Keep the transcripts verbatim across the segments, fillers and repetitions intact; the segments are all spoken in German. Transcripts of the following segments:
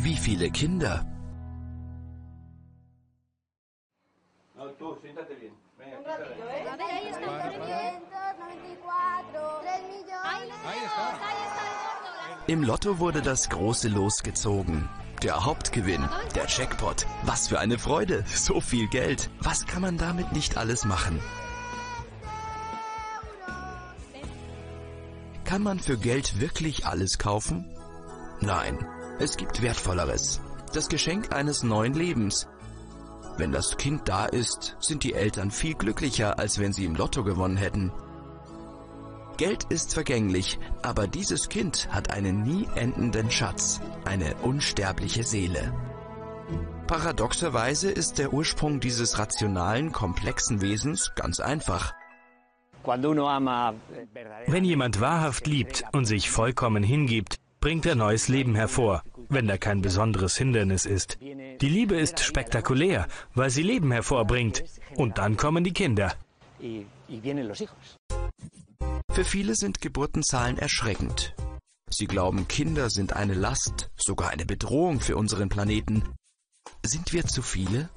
Wie viele Kinder? Im Lotto wurde das große Los gezogen. Der Hauptgewinn, der Jackpot. Was für eine Freude, so viel Geld. Was kann man damit nicht alles machen? Kann man für Geld wirklich alles kaufen? Nein, es gibt Wertvolleres. Das Geschenk eines neuen Lebens. Wenn das Kind da ist, sind die Eltern viel glücklicher, als wenn sie im Lotto gewonnen hätten. Geld ist vergänglich, aber dieses Kind hat einen nie endenden Schatz, eine unsterbliche Seele. Paradoxerweise ist der Ursprung dieses rationalen, komplexen Wesens ganz einfach. Wenn jemand wahrhaft liebt und sich vollkommen hingibt, bringt er neues Leben hervor, wenn da kein besonderes Hindernis ist. Die Liebe ist spektakulär, weil sie Leben hervorbringt. Und dann kommen die Kinder. Für viele sind Geburtenzahlen erschreckend. Sie glauben, Kinder sind eine Last, sogar eine Bedrohung für unseren Planeten. Sind wir zu viele?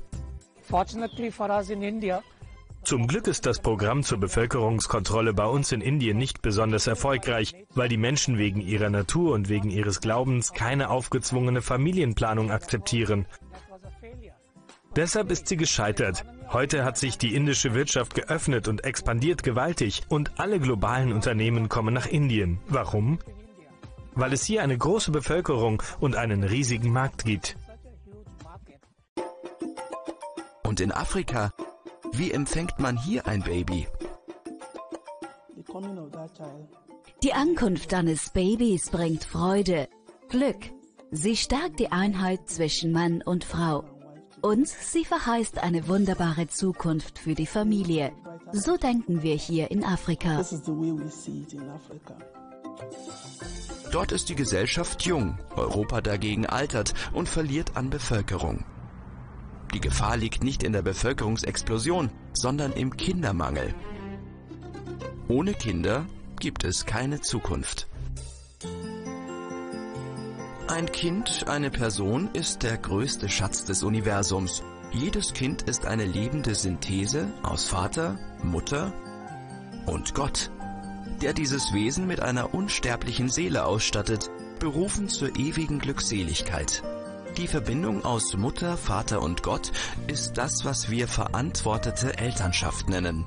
Zum Glück ist das Programm zur Bevölkerungskontrolle bei uns in Indien nicht besonders erfolgreich, weil die Menschen wegen ihrer Natur und wegen ihres Glaubens keine aufgezwungene Familienplanung akzeptieren. Deshalb ist sie gescheitert. Heute hat sich die indische Wirtschaft geöffnet und expandiert gewaltig und alle globalen Unternehmen kommen nach Indien. Warum? Weil es hier eine große Bevölkerung und einen riesigen Markt gibt. Und in Afrika? Wie empfängt man hier ein Baby? Die Ankunft eines Babys bringt Freude, Glück. Sie stärkt die Einheit zwischen Mann und Frau. Und sie verheißt eine wunderbare Zukunft für die Familie. So denken wir hier in Afrika. Dort ist die Gesellschaft jung, Europa dagegen altert und verliert an Bevölkerung. Die Gefahr liegt nicht in der Bevölkerungsexplosion, sondern im Kindermangel. Ohne Kinder gibt es keine Zukunft. Ein Kind, eine Person, ist der größte Schatz des Universums. Jedes Kind ist eine lebende Synthese aus Vater, Mutter und Gott, der dieses Wesen mit einer unsterblichen Seele ausstattet, berufen zur ewigen Glückseligkeit. Die Verbindung aus Mutter, Vater und Gott ist das, was wir verantwortete Elternschaft nennen.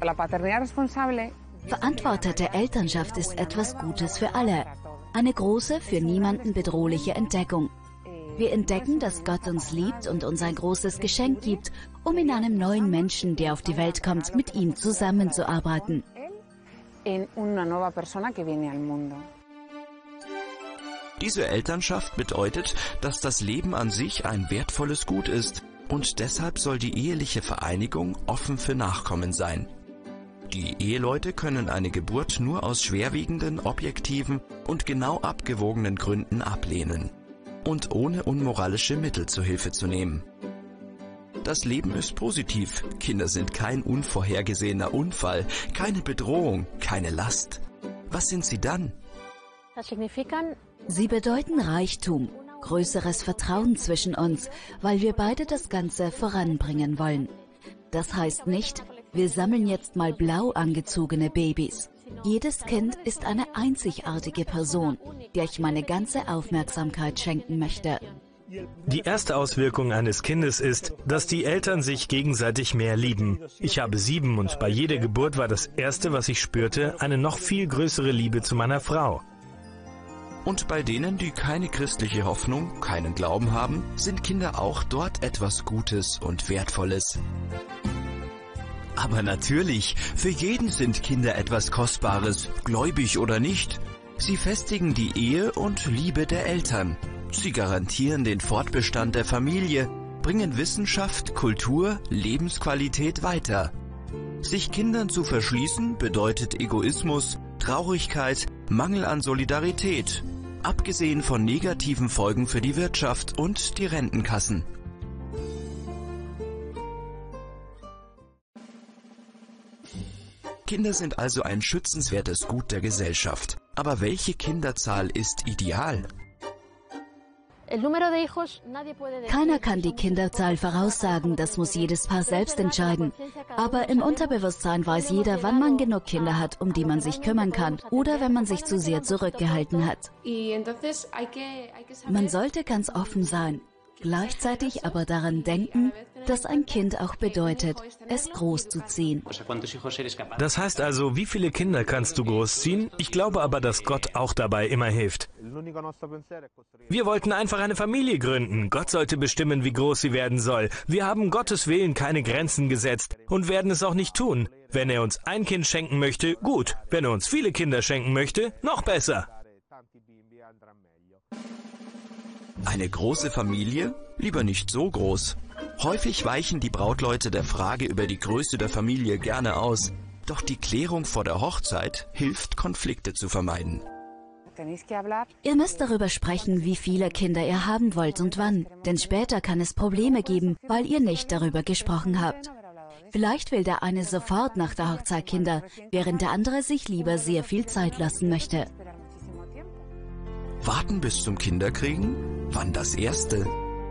Verantwortete Elternschaft ist etwas Gutes für alle. Eine große, für niemanden bedrohliche Entdeckung. Wir entdecken, dass Gott uns liebt und uns ein großes Geschenk gibt, um in einem neuen Menschen, der auf die Welt kommt, mit ihm zusammenzuarbeiten. Diese Elternschaft bedeutet, dass das Leben an sich ein wertvolles Gut ist und deshalb soll die eheliche Vereinigung offen für Nachkommen sein. Die Eheleute können eine Geburt nur aus schwerwiegenden, objektiven und genau abgewogenen Gründen ablehnen und ohne unmoralische Mittel zur Hilfe zu nehmen. Das Leben ist positiv, Kinder sind kein unvorhergesehener Unfall, keine Bedrohung, keine Last. Was sind sie dann? Sie bedeuten Reichtum, größeres Vertrauen zwischen uns, weil wir beide das Ganze voranbringen wollen. Das heißt nicht, wir sammeln jetzt mal blau angezogene Babys. Jedes Kind ist eine einzigartige Person, der ich meine ganze Aufmerksamkeit schenken möchte. Die erste Auswirkung eines Kindes ist, dass die Eltern sich gegenseitig mehr lieben. Ich habe sieben und bei jeder Geburt war das Erste, was ich spürte, eine noch viel größere Liebe zu meiner Frau. Und bei denen, die keine christliche Hoffnung, keinen Glauben haben, sind Kinder auch dort etwas Gutes und Wertvolles. Aber natürlich, für jeden sind Kinder etwas Kostbares, gläubig oder nicht. Sie festigen die Ehe und Liebe der Eltern. Sie garantieren den Fortbestand der Familie, bringen Wissenschaft, Kultur, Lebensqualität weiter. Sich Kindern zu verschließen bedeutet Egoismus, Traurigkeit, Mangel an Solidarität, abgesehen von negativen Folgen für die Wirtschaft und die Rentenkassen. Kinder sind also ein schützenswertes Gut der Gesellschaft. Aber welche Kinderzahl ist ideal? Keiner kann die Kinderzahl voraussagen, das muss jedes Paar selbst entscheiden. Aber im Unterbewusstsein weiß jeder, wann man genug Kinder hat, um die man sich kümmern kann, oder wenn man sich zu sehr zurückgehalten hat. Man sollte ganz offen sein, gleichzeitig aber daran denken, dass ein Kind auch bedeutet, es großzuziehen. Das heißt also, wie viele Kinder kannst du großziehen? Ich glaube aber, dass Gott auch dabei immer hilft. Wir wollten einfach eine Familie gründen. Gott sollte bestimmen, wie groß sie werden soll. Wir haben Gottes Willen keine Grenzen gesetzt und werden es auch nicht tun. Wenn er uns ein Kind schenken möchte, gut. Wenn er uns viele Kinder schenken möchte, noch besser. Eine große Familie? Lieber nicht so groß. Häufig weichen die Brautleute der Frage über die Größe der Familie gerne aus. Doch die Klärung vor der Hochzeit hilft, Konflikte zu vermeiden. Ihr müsst darüber sprechen, wie viele Kinder ihr haben wollt und wann. Denn später kann es Probleme geben, weil ihr nicht darüber gesprochen habt. Vielleicht will der eine sofort nach der Hochzeit Kinder, während der andere sich lieber sehr viel Zeit lassen möchte. Warten bis zum Kinderkriegen? Wann das erste?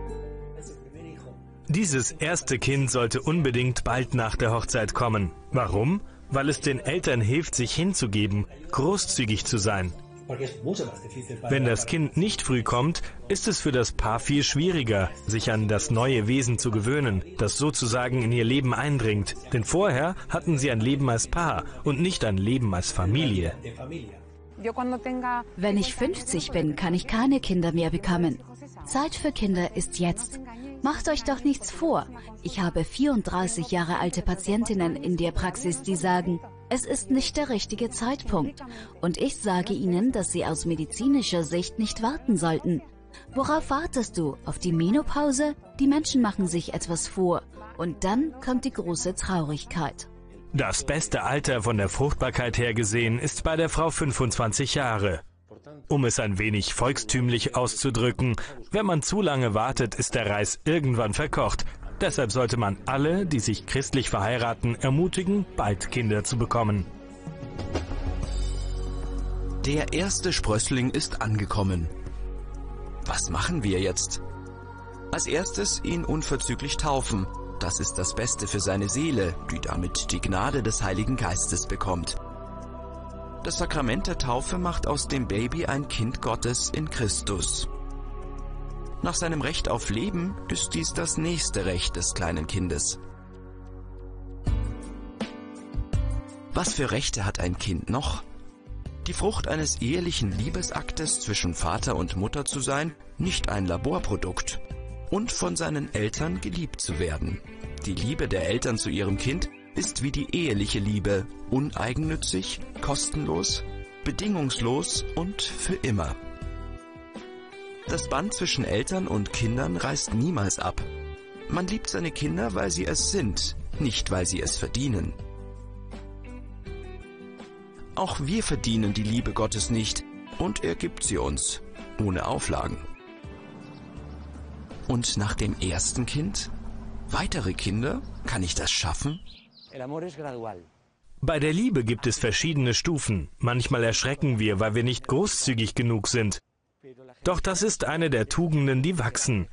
Dieses erste Kind sollte unbedingt bald nach der Hochzeit kommen. Warum? Weil es den Eltern hilft, sich hinzugeben, großzügig zu sein. Wenn das Kind nicht früh kommt, ist es für das Paar viel schwieriger, sich an das neue Wesen zu gewöhnen, das sozusagen in ihr Leben eindringt. Denn vorher hatten sie ein Leben als Paar und nicht ein Leben als Familie. Wenn ich fünfzig bin, kann ich keine Kinder mehr bekommen. Zeit für Kinder ist jetzt. Macht euch doch nichts vor. Ich habe vierunddreißig Jahre alte Patientinnen in der Praxis, die sagen, es ist nicht der richtige Zeitpunkt. Und ich sage ihnen, dass sie aus medizinischer Sicht nicht warten sollten. Worauf wartest du? Auf die Menopause? Die Menschen machen sich etwas vor. Und dann kommt die große Traurigkeit. Das beste Alter von der Fruchtbarkeit her gesehen ist bei der Frau fünfundzwanzig Jahre. Um es ein wenig volkstümlich auszudrücken, wenn man zu lange wartet, ist der Reis irgendwann verkocht. Deshalb sollte man alle, die sich christlich verheiraten, ermutigen, bald Kinder zu bekommen. Der erste Sprössling ist angekommen. Was machen wir jetzt? Als erstes ihn unverzüglich taufen. Das ist das Beste für seine Seele, die damit die Gnade des Heiligen Geistes bekommt. Das Sakrament der Taufe macht aus dem Baby ein Kind Gottes in Christus. Nach seinem Recht auf Leben ist dies das nächste Recht des kleinen Kindes. Was für Rechte hat ein Kind noch? Die Frucht eines ehelichen Liebesaktes zwischen Vater und Mutter zu sein, nicht ein Laborprodukt. Und von seinen Eltern geliebt zu werden. Die Liebe der Eltern zu ihrem Kind ist wie die eheliche Liebe, uneigennützig, kostenlos, bedingungslos und für immer. Das Band zwischen Eltern und Kindern reißt niemals ab. Man liebt seine Kinder, weil sie es sind, nicht weil sie es verdienen. Auch wir verdienen die Liebe Gottes nicht und er gibt sie uns, ohne Auflagen. Und nach dem ersten Kind? Weitere Kinder? Kann ich das schaffen? Bei der Liebe gibt es verschiedene Stufen. Manchmal erschrecken wir, weil wir nicht großzügig genug sind. Doch das ist eine der Tugenden, die wachsen.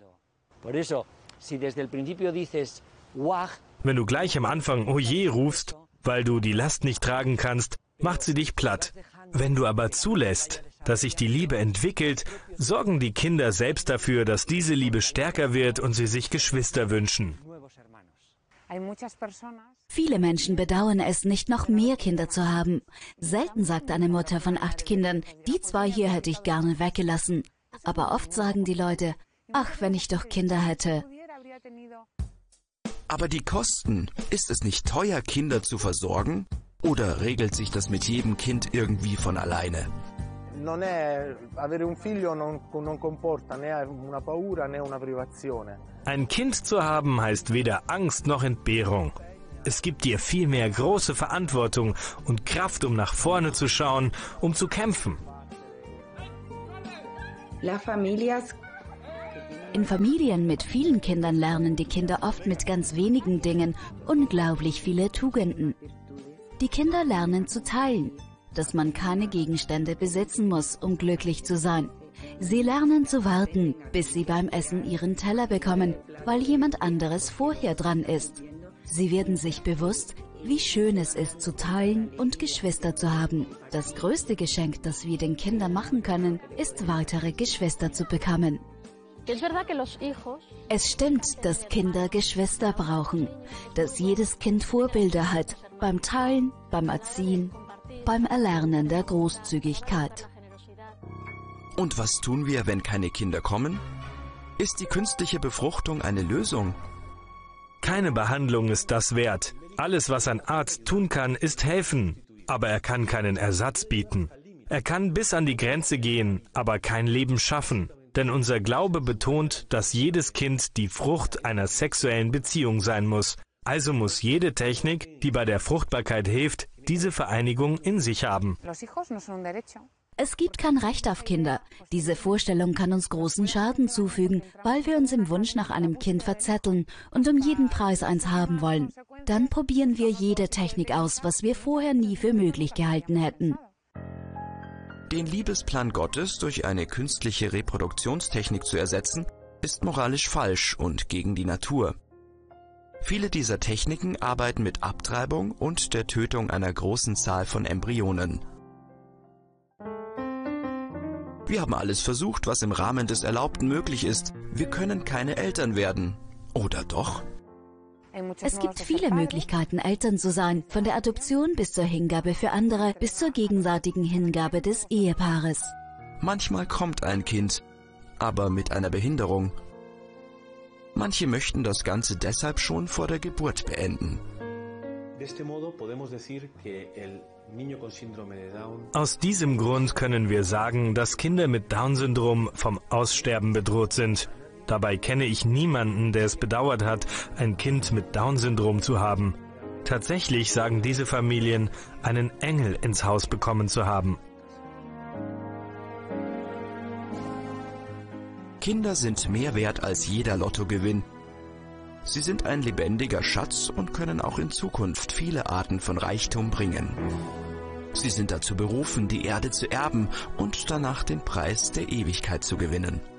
Wenn du gleich am Anfang "Oh je" rufst, weil du die Last nicht tragen kannst, macht sie dich platt. Wenn du aber zulässt, dass sich die Liebe entwickelt, sorgen die Kinder selbst dafür, dass diese Liebe stärker wird und sie sich Geschwister wünschen. Viele Menschen bedauern es, nicht noch mehr Kinder zu haben. Selten sagt eine Mutter von acht Kindern, die zwei hier hätte ich gerne weggelassen. Aber oft sagen die Leute, ach, wenn ich doch Kinder hätte. Aber die Kosten, ist es nicht teuer, Kinder zu versorgen? Oder regelt sich das mit jedem Kind irgendwie von alleine? Ein Kind zu haben heißt weder Angst noch Entbehrung. Es gibt dir vielmehr große Verantwortung und Kraft, um nach vorne zu schauen, um zu kämpfen. In Familien mit vielen Kindern lernen die Kinder oft mit ganz wenigen Dingen unglaublich viele Tugenden. Die Kinder lernen zu teilen, dass man keine Gegenstände besitzen muss, um glücklich zu sein. Sie lernen zu warten, bis sie beim Essen ihren Teller bekommen, weil jemand anderes vorher dran ist. Sie werden sich bewusst, wie schön es ist, zu teilen und Geschwister zu haben. Das größte Geschenk, das wir den Kindern machen können, ist, weitere Geschwister zu bekommen. Es stimmt, dass Kinder Geschwister brauchen, dass jedes Kind Vorbilder hat, beim Teilen, beim Erziehen, beim Erlernen der Großzügigkeit. Und was tun wir, wenn keine Kinder kommen? Ist die künstliche Befruchtung eine Lösung? Keine Behandlung ist das wert. Alles, was ein Arzt tun kann, ist helfen, aber er kann keinen Ersatz bieten. Er kann bis an die Grenze gehen, aber kein Leben schaffen. Denn unser Glaube betont, dass jedes Kind die Frucht einer sexuellen Beziehung sein muss. Also muss jede Technik, die bei der Fruchtbarkeit hilft, diese Vereinigung in sich haben. Es gibt kein Recht auf Kinder. Diese Vorstellung kann uns großen Schaden zufügen, weil wir uns im Wunsch nach einem Kind verzetteln und um jeden Preis eins haben wollen. Dann probieren wir jede Technik aus, was wir vorher nie für möglich gehalten hätten. Den Liebesplan Gottes durch eine künstliche Reproduktionstechnik zu ersetzen, ist moralisch falsch und gegen die Natur. Viele dieser Techniken arbeiten mit Abtreibung und der Tötung einer großen Zahl von Embryonen. Wir haben alles versucht, was im Rahmen des Erlaubten möglich ist. Wir können keine Eltern werden. Oder doch? Es gibt viele Möglichkeiten, Eltern zu sein, von der Adoption bis zur Hingabe für andere, bis zur gegenseitigen Hingabe des Ehepaares. Manchmal kommt ein Kind, aber mit einer Behinderung. Manche möchten das Ganze deshalb schon vor der Geburt beenden. Aus diesem Grund können wir sagen, dass Kinder mit Down-Syndrom vom Aussterben bedroht sind. Dabei kenne ich niemanden, der es bedauert hat, ein Kind mit Down-Syndrom zu haben. Tatsächlich sagen diese Familien, einen Engel ins Haus bekommen zu haben. Kinder sind mehr wert als jeder Lottogewinn. Sie sind ein lebendiger Schatz und können auch in Zukunft viele Arten von Reichtum bringen. Sie sind dazu berufen, die Erde zu erben und danach den Preis der Ewigkeit zu gewinnen.